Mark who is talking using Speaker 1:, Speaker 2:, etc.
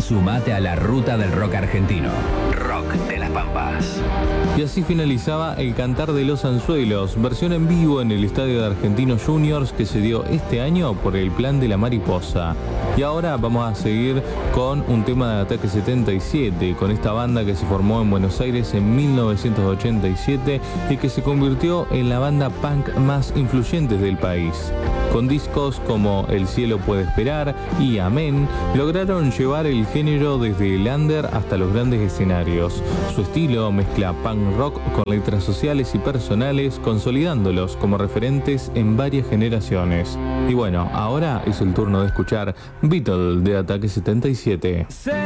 Speaker 1: Sumate a la ruta del rock argentino. Rock de las Pampas.
Speaker 2: Y así finalizaba El Cantar de los Anzuelos, versión en vivo en el Estadio de Argentinos Juniors que se dio este año por el Plan de la Mariposa. Y ahora vamos a seguir con un tema de Ataque 77, con esta banda que se formó en Buenos Aires en 1987 y que se convirtió en la banda punk más influyente del país. Con discos como El cielo puede esperar y Amén, lograron llevar el género desde el under hasta los grandes escenarios. Su estilo mezcla punk rock con letras sociales y personales, consolidándolos como referentes en varias generaciones. Y bueno, ahora es el turno de escuchar Beatle de Ataque 77.